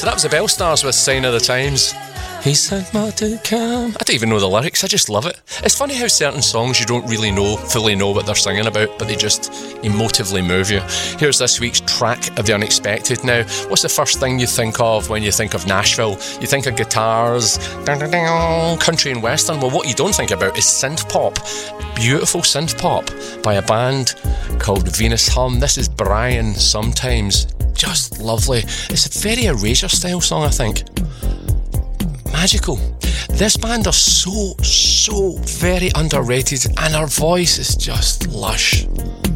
So that was the Bell Stars with Sign of the Times. He said more to come. I don't even know the lyrics, I just love it. It's funny how certain songs you don't really fully know what they're singing about, but they just emotively move you. Here's this week's track of the unexpected. Now, what's the first thing you think of when you think of Nashville? You think of guitars, country and western. Well, what you don't think about is synth pop. Beautiful synth pop by a band called Venus Hum. This is Brian Sometimes. Just lovely. It's a very Erasure style song, I think. Magical. This band are so very underrated, and her voice is just lush.